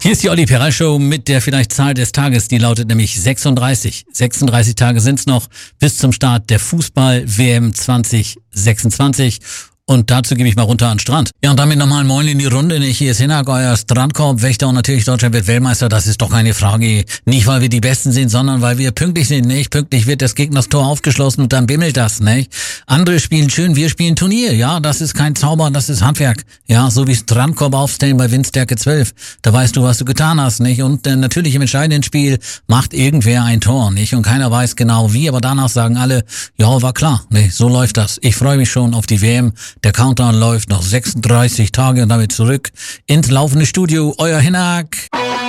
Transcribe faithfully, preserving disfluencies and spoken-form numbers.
Hier ist die Olli Perra Show mit der vielleicht Zahl des Tages, die lautet nämlich sechsunddreißig. sechsunddreißig Tage sind's noch bis zum Start der Fußball-W M zwanzig sechsundzwanzig. Und dazu gebe ich mal runter an den Strand. Ja, und damit nochmal ein Moin in die Runde. Nicht? Hier ist Hinak, euer Strandkorb, Wächter, und natürlich Deutschland wird Weltmeister. Das ist doch keine Frage. Nicht, weil wir die Besten sind, sondern weil wir pünktlich sind. Nicht? Pünktlich wird das Gegners Tor aufgeschlossen und dann bimmelt das. Nicht? Andere spielen schön, wir spielen Turnier. Ja, das ist kein Zauber, das ist Handwerk. Ja, so wie Strandkorb aufstellen bei Windstärke zwölf. Da weißt du, was du getan hast. Nicht? Und äh, natürlich im entscheidenden Spiel macht irgendwer ein Tor. Nicht? Und keiner weiß genau wie, aber danach sagen alle, ja, war klar. Nicht? So läuft das. Ich freue mich schon auf die W M. Der Countdown läuft noch sechsunddreißig Tage und damit zurück ins laufende Studio. Euer Hinak.